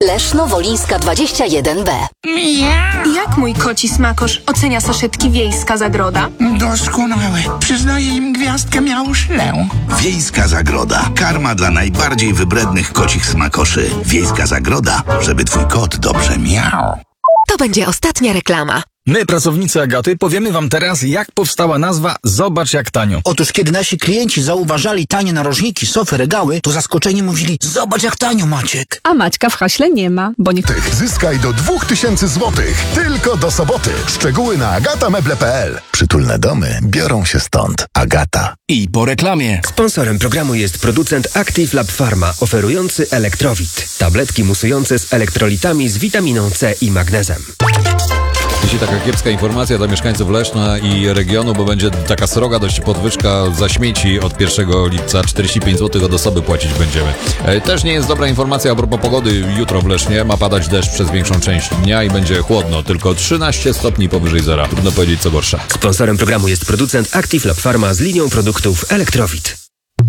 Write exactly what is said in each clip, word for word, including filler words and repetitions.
Leszno Wolińska dwadzieścia jeden B. Jak mój koci smakosz ocenia saszetki Wiejska Zagroda? Doskonałe. Przyznaję im gwiazdkę miałuszlę. Wiejska Zagroda. Karma dla najbardziej wybrednych kocich smakoszy. Wiejska Zagroda, żeby twój kot dobrze miał. To będzie ostatnia reklama. My, pracownicy Agaty, powiemy wam teraz, jak powstała nazwa Zobacz jak tanio. Otóż kiedy nasi klienci zauważali tanie narożniki, sofy, regały, to zaskoczeni mówili: zobacz jak tanio, Maciek. A Maćka w haśle nie ma, bo nie... Zyskaj do dwóch tysięcy złotych. Tylko do soboty. Szczegóły na agatameble kropka p l. Przytulne domy biorą się stąd. Agata. I po reklamie. Sponsorem programu jest producent Active Lab Pharma, oferujący Elektrowit. Tabletki musujące z elektrolitami z witaminą C i magnezem. Dzisiaj taka kiepska informacja dla mieszkańców Leszna i regionu, bo będzie taka sroga dość podwyżka za śmieci od pierwszego lipca. czterdzieści pięć złotych od osoby płacić będziemy. Też nie jest dobra informacja a propos pogody. Jutro w Lesznie ma padać deszcz przez większą część dnia i będzie chłodno, tylko trzynaście stopni powyżej zera. Trudno powiedzieć co gorsza. Sponsorem programu jest producent Active Lab Pharma z linią produktów Elektrowit.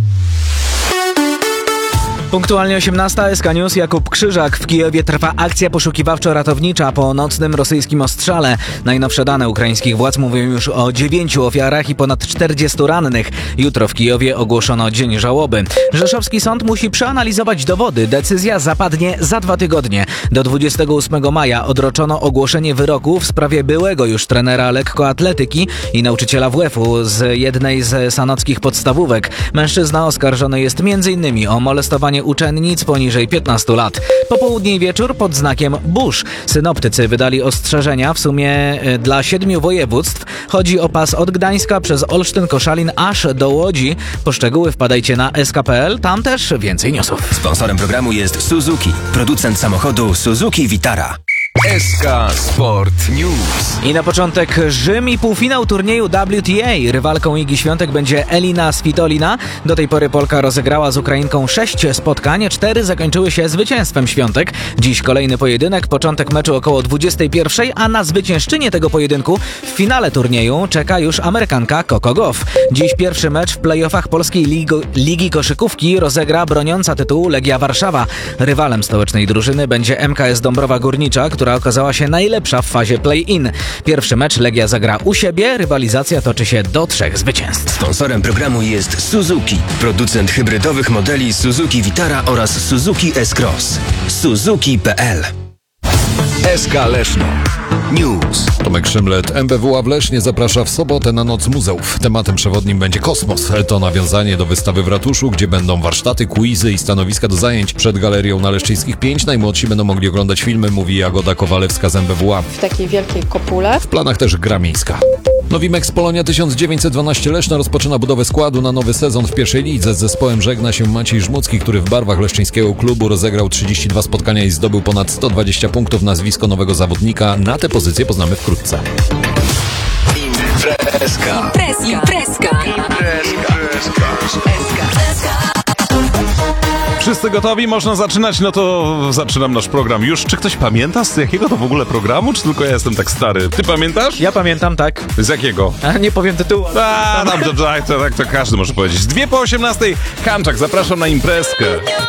Punktualnie osiemnasta, S K News, Jakub Krzyżak. W Kijowie trwa akcja poszukiwawczo-ratownicza po nocnym rosyjskim ostrzale. Najnowsze dane ukraińskich władz mówią już o dziewięciu ofiarach i ponad czterdziestu rannych. Jutro w Kijowie ogłoszono dzień żałoby. Rzeszowski sąd musi przeanalizować dowody. Decyzja zapadnie za dwa tygodnie. Do dwudziestego ósmego maja odroczono ogłoszenie wyroku w sprawie byłego już trenera lekkoatletyki i nauczyciela W F-u z jednej z sanockich podstawówek. Mężczyzna oskarżony jest między innymi o molestowanie uczennic poniżej piętnastu lat. Popołudnie i wieczór pod znakiem burz. Synoptycy wydali ostrzeżenia w sumie dla siedmiu województw. Chodzi o pas od Gdańska przez Olsztyn, Koszalin aż do Łodzi. Po szczegóły wpadajcie na s k kropka p l, tam też więcej newsów. Sponsorem programu jest Suzuki, producent samochodu Suzuki Vitara. S K Sport News. I na początek Rzym i półfinał turnieju W T A. Rywalką Igi Świątek będzie Elina Svitolina. Do tej pory Polka rozegrała z Ukrainką sześć spotkań, cztery zakończyły się zwycięstwem Świątek. Dziś kolejny pojedynek, początek meczu około dwudziestej pierwszej, a na zwyciężczynię tego pojedynku w finale turnieju czeka już Amerykanka Coco Gauff. Dziś pierwszy mecz w play-offach Polskiej Ligi, Ligi Koszykówki rozegra broniąca tytułu Legia Warszawa. Rywalem stołecznej drużyny będzie M K S Dąbrowa Górnicza, która okazała się najlepsza w fazie play-in. Pierwszy mecz Legia zagra u siebie, rywalizacja toczy się do trzech zwycięstw. Sponsorem programu jest Suzuki, producent hybrydowych modeli Suzuki Vitara oraz Suzuki S-Cross. Suzuki kropka p l. S K Leszno News. Tomek Szymlet. M B W A w Lesznie zaprasza w sobotę na Noc Muzeów. Tematem przewodnim będzie kosmos. To nawiązanie do wystawy w ratuszu, gdzie będą warsztaty, quizy i stanowiska do zajęć. Przed galerią na Leszczyńskich pięć najmłodsi będą mogli oglądać filmy, mówi Jagoda Kowalewska z M B W A. W takiej wielkiej kopule. W planach też gra miejska. Nowimex Polonia tysiąc dziewięćset dwanaście Leszno rozpoczyna budowę składu na nowy sezon w pierwszej lidze. Z zespołem żegna się Maciej Żmucki, który w barwach leszczyńskiego klubu rozegrał trzydzieści dwa spotkania i zdobył ponad sto dwadzieścia punktów. Nazwisko nowego zawodnika na tę pozycję poznamy wkrótce. Imprezka. Imprezka. Imprezka. Wszyscy gotowi? Można zaczynać? No to zaczynam nasz program już. Czy ktoś pamięta z jakiego to w ogóle programu? Czy tylko ja jestem tak stary? Ty pamiętasz? Ja pamiętam, tak. Z jakiego? A nie powiem tytułu. A, dobrze, tak, to, tak, to każdy może powiedzieć. Dwie po osiemnastej. Kamczak, zapraszam na imprezkę.